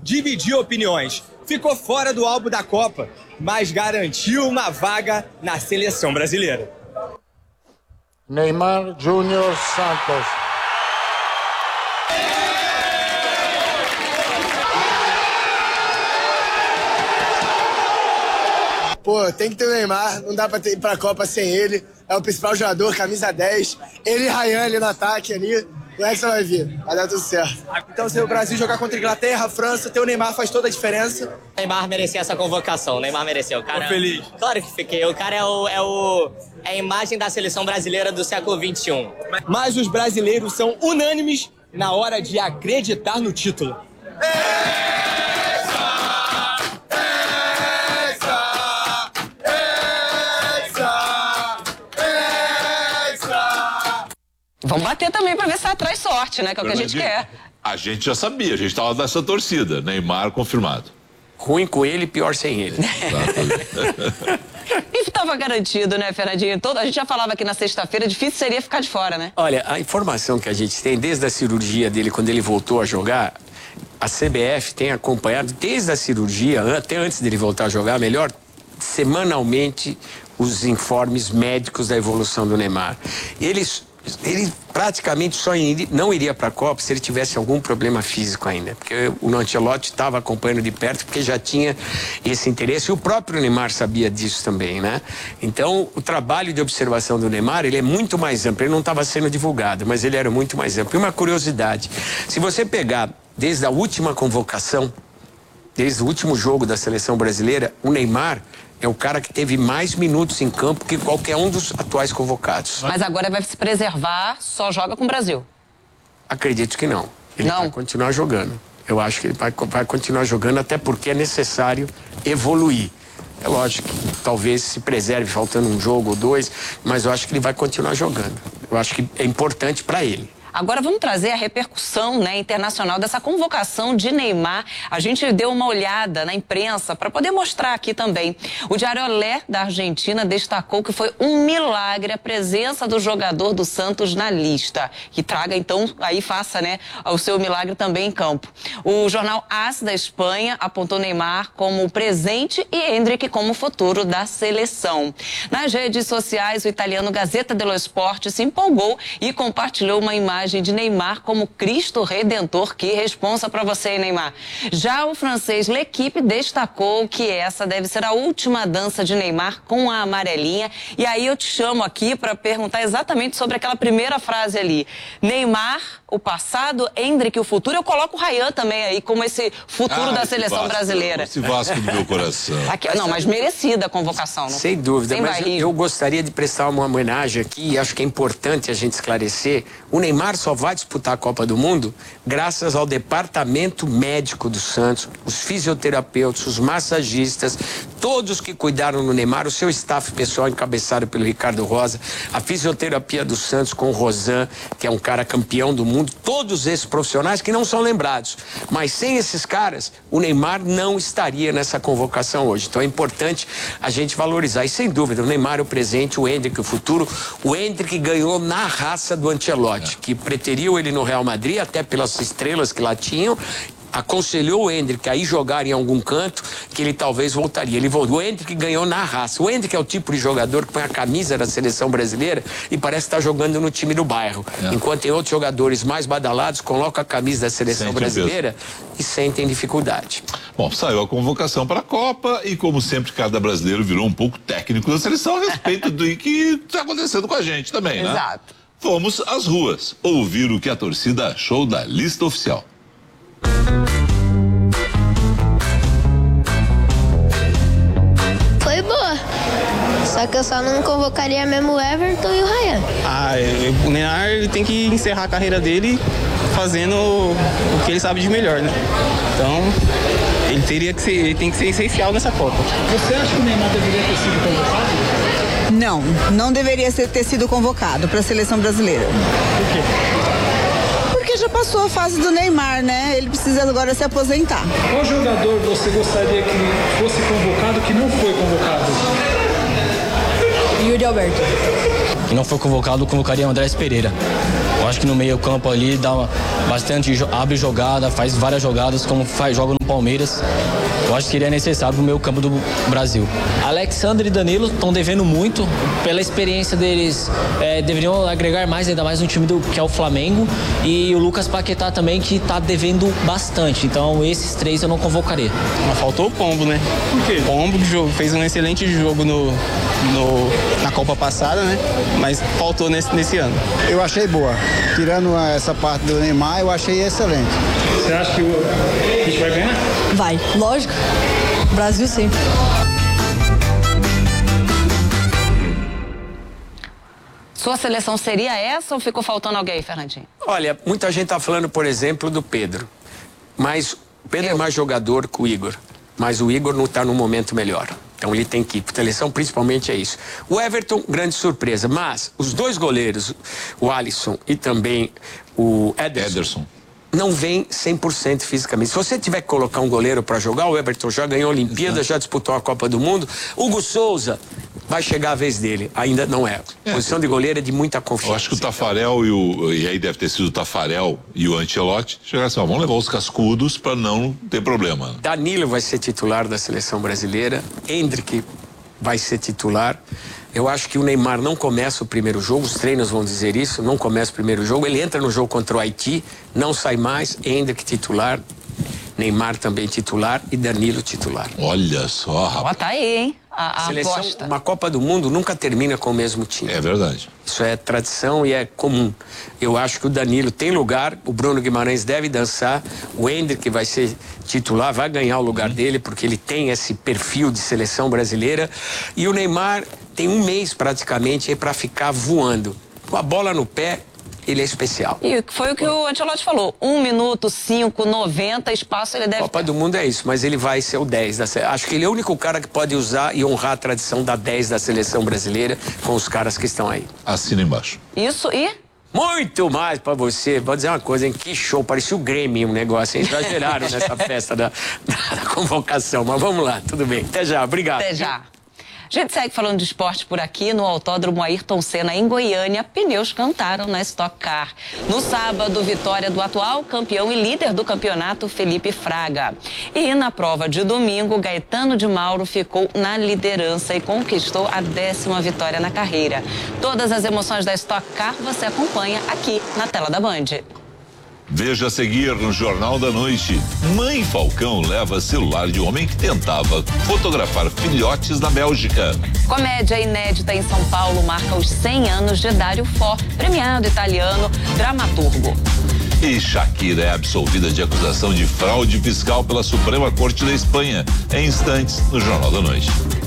dividiu opiniões. Ficou fora do álbum da Copa, mas garantiu uma vaga na seleção brasileira. Neymar Júnior Santos. Pô, tem que ter o Neymar, não dá pra ir pra Copa sem ele. É o principal jogador, camisa 10. Ele e Ryan ali no ataque ali. O Hexa vai vir, vai dar tudo certo. Então, se o Brasil jogar contra a Inglaterra, a França, ter o Neymar faz toda a diferença. O Neymar merecia essa convocação, o Neymar mereceu. Cara, tô feliz. Claro que fiquei. O cara é a imagem da seleção brasileira do século XXI. Mas os brasileiros são unânimes na hora de acreditar no título. Vamos bater também pra ver se traz sorte, né? Que é o que a gente quer. A gente já sabia, a gente tava nessa torcida. Neymar confirmado. Ruim com ele, pior sem ele. E estava garantido, né, Fernandinho? A gente já falava aqui na sexta-feira, difícil seria ficar de fora, né? Olha, a informação que a gente tem desde a cirurgia dele, quando ele voltou a jogar, a CBF tem acompanhado desde a cirurgia, até antes dele voltar a jogar, melhor, semanalmente, os informes médicos da evolução do Neymar. Ele praticamente só não iria para a Copa se ele tivesse algum problema físico ainda, porque o Ancelotti estava acompanhando de perto, porque já tinha esse interesse, e o próprio Neymar sabia disso também, né? Então, o trabalho de observação do Neymar, ele é muito mais amplo, ele não estava sendo divulgado, mas ele era muito mais amplo. E uma curiosidade, se você pegar desde a última convocação, desde o último jogo da seleção brasileira, o Neymar é o cara que teve mais minutos em campo que qualquer um dos atuais convocados. Mas agora vai se preservar, só joga com o Brasil. Acredito que não. Ele vai continuar jogando. Eu acho que ele vai continuar jogando, até porque é necessário evoluir. É lógico que talvez se preserve faltando um jogo ou dois, mas eu acho que ele vai continuar jogando. Eu acho que é importante para ele. Agora vamos trazer a repercussão, né, internacional dessa convocação de Neymar. A gente deu uma olhada na imprensa para poder mostrar aqui também. O Diário Olé da Argentina destacou que foi um milagre a presença do jogador do Santos na lista. Que traga, então, aí faça, né, o seu milagre também em campo. O jornal AS da Espanha apontou Neymar como presente e Endrick como futuro da seleção. Nas redes sociais, o italiano Gazzetta dello Sport se empolgou e compartilhou uma imagem de Neymar como Cristo Redentor. Que responsa para você, Neymar. Já o francês L'Equipe destacou que essa deve ser a última dança de Neymar com a amarelinha. E aí eu te chamo aqui para perguntar exatamente sobre aquela primeira frase ali. Neymar, o passado, Endrick, o futuro. Eu coloco o Ryan também aí como esse futuro da seleção brasileira. Esse Vasco do meu coração. Aqui, não, mas merecida a convocação. Não? Sem dúvida, sem mas eu gostaria de prestar uma homenagem aqui, e acho que é importante a gente esclarecer. O Neymar só vai disputar a Copa do Mundo graças ao departamento médico do Santos, os fisioterapeutas, os massagistas, todos que cuidaram do Neymar, o seu staff pessoal encabeçado pelo Ricardo Rosa, a fisioterapia do Santos com o Rosan, que é um cara campeão do mundo, todos esses profissionais que não são lembrados. Mas sem esses caras, o Neymar não estaria nessa convocação hoje. Então é importante a gente valorizar. E sem dúvida, o Neymar é o presente, o Endrick o futuro. O Endrick ganhou na raça do Ancelotti, que preteriu ele no Real Madrid, até pelas estrelas que lá tinham. Aconselhou o Endrick a ir jogar em algum canto, que ele talvez voltaria. Ele voltou. O Endrick ganhou na raça. O Endrick é o tipo de jogador que põe a camisa da seleção brasileira e parece estar jogando no time do bairro. Enquanto tem outros jogadores mais badalados, colocam a camisa da seleção brasileira e sentem dificuldade. Bom, saiu a convocação para a Copa e, como sempre, cada brasileiro virou um pouco técnico da seleção a respeito do que está acontecendo com a gente também, né? Exato. Fomos às ruas ouvir o que a torcida achou da lista oficial. Foi boa. Só que eu só não convocaria mesmo o Everton e o Ryan. O Neymar ele tem que encerrar a carreira dele fazendo o que ele sabe de melhor, né? Então, ele tem que ser essencial nessa Copa. Você acha que o Neymar deveria ter sido convocado? Não deveria ter sido convocado para a seleção brasileira. Por quê? Porque já passou a fase do Neymar, né? Ele precisa agora se aposentar. Qual jogador você gostaria que fosse convocado que não foi convocado? Yuri Alberto. Que não foi convocado, convocaria o Andrés Pereira. Eu acho que no meio campo ali dá abre jogada, faz várias jogadas, como joga no Palmeiras. Eu acho que ele é necessário pro meio campo do Brasil. Alexandre e Danilo estão devendo muito. Pela experiência deles, deveriam agregar mais, ainda mais no time que é o Flamengo. E o Lucas Paquetá também, que está devendo bastante. Então esses 3 eu não convocaria. Mas faltou o Pombo, né? Por quê? O Pombo fez um excelente jogo na Copa passada, né? Mas faltou nesse ano. Eu achei boa. Tirando essa parte do Neymar, eu achei excelente. Você acha que a gente vai ganhar? Vai, lógico. Brasil sempre. Sua seleção seria essa ou ficou faltando alguém, Fernandinho? Olha, muita gente tá falando, por exemplo, do Pedro. Mas o Pedro é mais jogador que o Igor. Mas o Igor não tá num momento melhor. Então ele tem que ir. Seleção principalmente é isso. O Everton, grande surpresa. Mas os 2 goleiros, o Alisson e também o Ederson. Não vem 100% fisicamente. Se você tiver que colocar um goleiro para jogar, o Everton já ganhou a Olimpíada, já disputou a Copa do Mundo. Hugo Souza, vai chegar a vez dele. Ainda não é. Posição de goleiro é de muita confiança. Eu acho que o Tafarel e aí deve ter sido o Tafarel e o Ancelotti, chegaram assim, vamos levar os cascudos para não ter problema. Danilo vai ser titular da seleção brasileira. Endrick vai ser titular. Eu acho que o Neymar não começa o primeiro jogo, os treinos vão dizer isso, não começa o primeiro jogo, ele entra no jogo contra o Haiti, não sai mais, Endrick titular, Neymar também titular e Danilo titular. Olha só, rapaz. Tá aí, hein? A seleção, aposta. uma Copa do Mundo nunca termina com o mesmo time. É verdade. Isso é tradição e é comum. Eu acho que o Danilo tem lugar, o Bruno Guimarães deve dançar, o Endrick vai ser titular, vai ganhar o lugar dele, porque ele tem esse perfil de seleção brasileira. E o Neymar tem um mês praticamente para ficar voando. Com a bola no pé, ele é especial. E foi o que o Ancelotti falou. 1 minuto, 5, 90, espaço ele deve... Copa do Mundo é isso, mas ele vai ser o 10 da seleção. Acho que ele é o único cara que pode usar e honrar a tradição da 10 da seleção brasileira com os caras que estão aí. Assina embaixo. Isso e... Muito mais pra você. Vou dizer uma coisa, hein? Que show. Parecia o Grêmio, um negócio. Exageraram nessa festa da convocação. Mas vamos lá, tudo bem. Até já, obrigado. Até já. A gente segue falando de esporte por aqui. No Autódromo Ayrton Senna, em Goiânia, pneus cantaram na Stock Car. No sábado, vitória do atual campeão e líder do campeonato, Felipe Fraga. E na prova de domingo, Gaetano de Mauro ficou na liderança e conquistou a 10ª vitória na carreira. Todas as emoções da Stock Car você acompanha aqui na tela da Band. Veja a seguir no Jornal da Noite. Mãe Falcão leva celular de homem que tentava fotografar filhotes na Bélgica. Comédia inédita em São Paulo marca os 100 anos de Dario Fo, premiado italiano, dramaturgo. E Shakira é absolvida de acusação de fraude fiscal pela Suprema Corte da Espanha. Em instantes, no Jornal da Noite.